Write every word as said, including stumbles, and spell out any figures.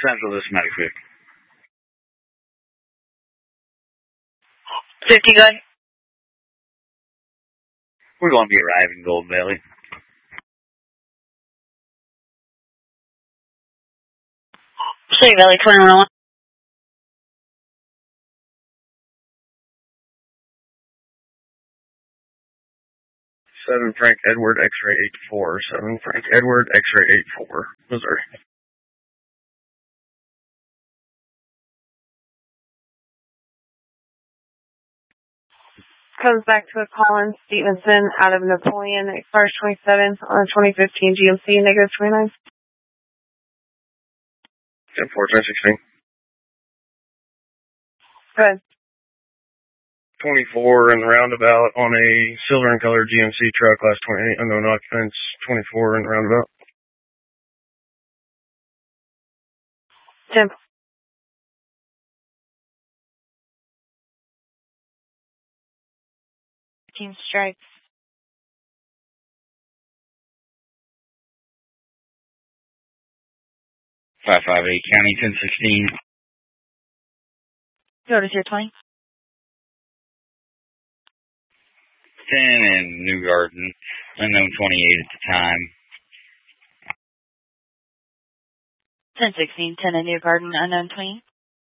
Central, this is Medic Vic. fifty guy. We're going to be arriving Gold Valley. City Valley, twenty-one oh one. seven Frank Edward X-ray eight four. seven Frank Edward X-ray eight four. Missouri. Comes back to a Collins Stevenson out of Napoleon, expires twenty-seven on twenty fifteen G M C, negative twenty-nine. ten four, ten sixteen. Go ahead. twenty-four and roundabout on a silver and colored G M C truck, class twenty-eight, unknown occupants, twenty-four and roundabout. ten. Team strikes. five five eight County, ten sixteen. Go to tier twenty. ten and New Garden, unknown twenty-eight at the time. ten sixteen, ten in New Garden, unknown twenty.